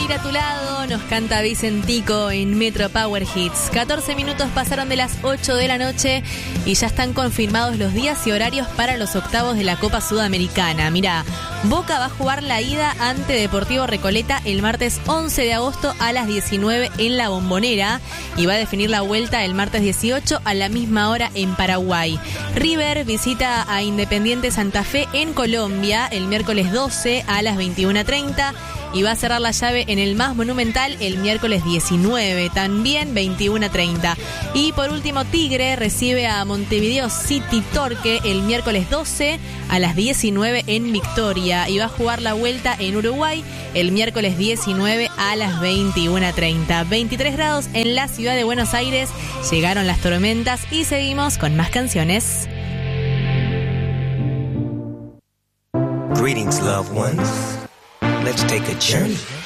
seguir a tu lado, nos canta Vicentico en Metro Power Hits. 14 minutos pasaron de las 8 de la noche y ya están confirmados los días y horarios para los octavos de la Copa Sudamericana. Mirá, Boca va a jugar la ida ante Deportivo Recoleta el martes 11 de agosto a las 19 en La Bombonera y va a definir la vuelta el martes 18 a la misma hora en Paraguay. River visita a Independiente Santa Fe en Colombia el miércoles 12 a las 21:30 y va a cerrar la llave en el Más Monumental el miércoles 19, también 21:30. Y por último, Tigre recibe a Montevideo City Torque el miércoles 12 a las 19 en Victoria y va a jugar la vuelta en Uruguay el miércoles 19 a las 21:30. 23 grados en la ciudad de Buenos Aires, llegaron las tormentas y seguimos con más canciones. Greetings, loved ones. Let's take a journey